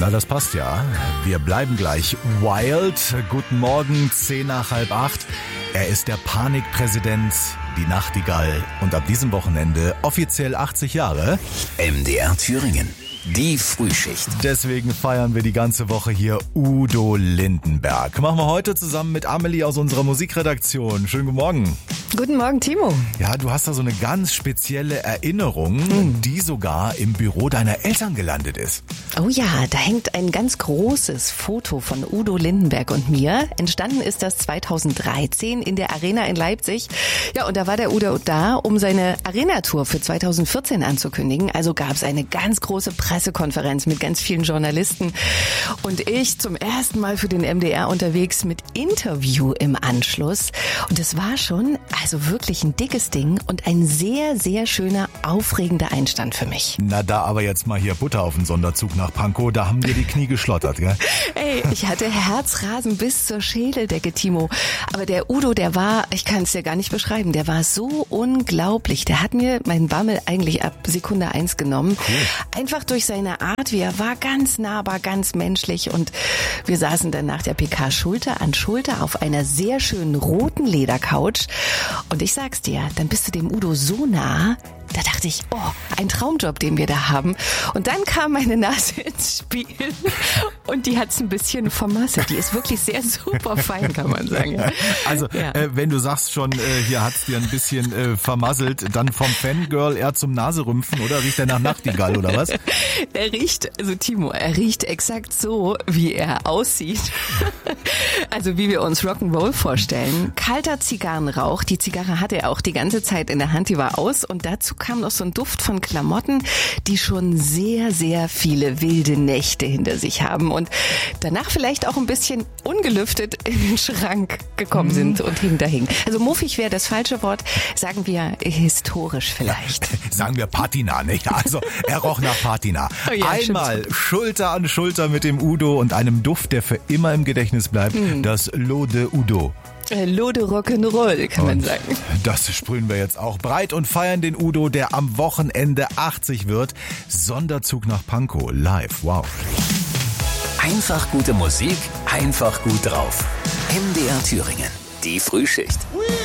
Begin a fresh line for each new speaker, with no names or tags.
Na, das passt ja. Wir bleiben gleich wild. Guten Morgen, 7:50. Er ist der Panikpräsident, die Nachtigall und ab diesem Wochenende offiziell 80 Jahre.
MDR Thüringen. Die Frühschicht.
Deswegen feiern wir die ganze Woche hier Udo Lindenberg. Machen wir heute zusammen mit Amelie aus unserer Musikredaktion. Schönen guten Morgen.
Guten Morgen, Timo.
Ja, du hast da so eine ganz spezielle Erinnerung, die sogar im Büro deiner Eltern gelandet ist.
Oh ja, da hängt ein ganz großes Foto von Udo Lindenberg und mir. Entstanden ist das 2013 in der Arena in Leipzig. Ja, und da war der Udo da, um seine Arena-Tour für 2014 anzukündigen. Also gab es eine ganz große Pressekonferenz mit ganz vielen Journalisten. Und ich zum ersten Mal für den MDR unterwegs mit Interview im Anschluss. Und es war schon also wirklich ein dickes Ding und ein sehr, sehr schöner, aufregender Einstand für mich.
Na, da aber jetzt mal hier Butter auf den Sonderzug nach Pankow, da haben dir die Knie geschlottert, gell?
Ey, ich hatte Herzrasen bis zur Schädeldecke, Timo. Aber der Udo, der war, ich kann es dir gar nicht beschreiben, der war so unglaublich. Der hat mir meinen Bammel eigentlich ab Sekunde 1 genommen. Cool. Einfach durch seine Art, wie er war, ganz nahbar, ganz menschlich. Und wir saßen dann nach der PK Schulter an Schulter auf einer sehr schönen roten Ledercouch. Und ich sag's dir, dann bist du dem Udo so nah, da dachte ich, oh, ein Traumjob, den wir da haben. Und dann kam meine Nase ins Spiel und die hat's ein bisschen vermasselt. Die ist wirklich sehr super fein, kann man sagen.
Also, ja. Wenn du sagst schon, hier hat's dir ein bisschen vermasselt, dann vom Fangirl eher zum Naserümpfen, oder? Riecht er nach Nachtigall, oder was?
Er riecht, also Timo, er riecht exakt so, wie er aussieht. Also wie wir uns Rock'n'Roll vorstellen. Kalter Zigarrenrauch, die Zigarre hatte er auch die ganze Zeit in der Hand, die war aus und dazu kam noch so ein Duft von Klamotten, die schon sehr, sehr viele wilde Nächte hinter sich haben und danach vielleicht auch ein bisschen ungelüftet in den Schrank gekommen sind und hinterhingen. Also muffig wäre das falsche Wort, sagen wir historisch vielleicht.
Ja, sagen wir Patina, nicht? Also er roch nach Patina. Oh ja, einmal stimmt. Schulter an Schulter mit dem Udo und einem Duft, der für immer im Gedächtnis bleibt, das L'Eau de Udo.
L'Eau de Rock'n'Roll, kann man sagen.
Das sprühen wir jetzt auch breit und feiern den Udo, der am Wochenende 80 wird. Sonderzug nach Pankow, live, wow.
Einfach gute Musik, einfach gut drauf. MDR Thüringen, die Frühschicht.